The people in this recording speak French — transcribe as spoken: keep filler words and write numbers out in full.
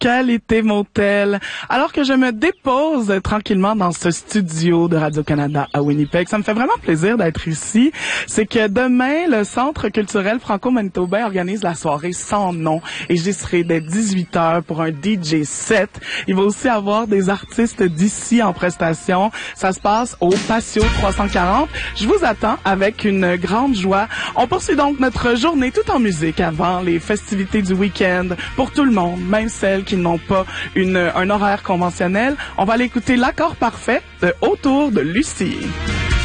Qualité Motel. Alors que je me dépose tranquillement dans ce studio de Radio-Canada à Winnipeg, ça me fait vraiment plaisir d'être ici. C'est que demain, le Centre culturel franco-manitobain organise la soirée Sans nom et j'y serai dès dix-huit heures pour un D J set. Il va aussi avoir des artistes d'ici en prestation. Ça se passe au Patio trois cent quarante. Je vous attends avec une grande joie. On poursuit donc notre journée tout en musique avant les festivités du week-end pour tout le monde, même celles qui n'ont pas une, un horaire conventionnel. On va aller écouter l'accord parfait de Autour de Lucie.